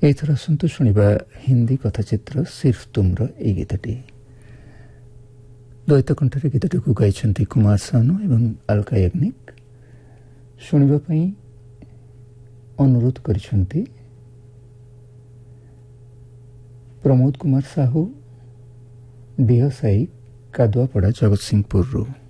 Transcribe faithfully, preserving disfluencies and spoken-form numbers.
एथर आसतु शुणा हिंदी कथाचित्र सिर्फ तुमर ए गीतटी द्वैत कंठरे गीतटी को गाई कुमार सानू एवं अलका याग्निक शुणा अनुरोध करिसेंती प्रमोद कुमार साहू डीह साई कादुआपड़ा जगतसिंहपुर।